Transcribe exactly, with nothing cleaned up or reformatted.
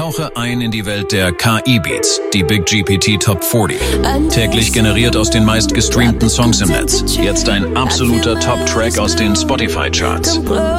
Tauche ein in die Welt der K I-Beats, die Big G P T Top vierzig. Täglich generiert aus den meist gestreamten Songs im Netz. Jetzt ein absoluter Top-Track aus den Spotify-Charts.